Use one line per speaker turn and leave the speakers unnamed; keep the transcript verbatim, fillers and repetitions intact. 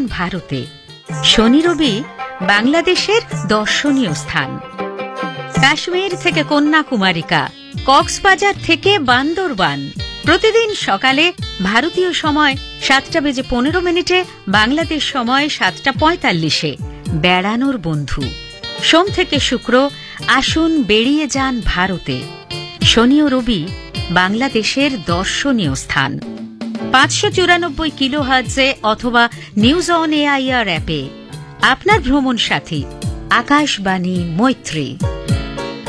যান ভারতে। শনি রবি বাংলাদেশের দর্শনীয় স্থান। কাশ্মীর থেকে কন্যাকুমারিকা, কক্সবাজার থেকে বান্দরবান। প্রতিদিন সকালে ভারতীয় সময় সাতটা বেজে পনেরো মিনিটে, বাংলাদেশ সময় সাতটা পঁয়তাল্লিশে বেড়ানোর বন্ধু। সোম থেকে শুক্র আসুন বেরিয়ে যান ভারতে। শনি ও রবি বাংলাদেশের দর্শনীয় স্থান। পাঁচশো চুরানব্বই কিলো হার্টজে অথবা নিউজ অন এআইআর অ্যাপে আপনার ভ্রমণ সাথী আকাশবাণী মৈত্রী।